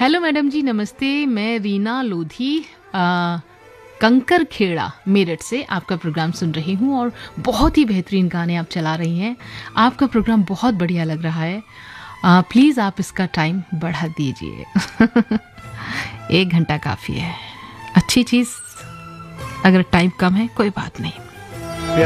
Hello madam जी, नमस्ते। मैं रीना लोधी कंकर खेड़ा मेरठ से आपका प्रोग्राम सुन रही हूँ और बहुत ही बेहतरीन गाने आप चला रही हैं। आपका प्रोग्राम बहुत बढ़िया लग रहा है। प्लीज़ आप इसका टाइम बढ़ा दीजिए। 1 घंटा काफ़ी है। अच्छी चीज़, अगर टाइम कम है कोई बात नहीं।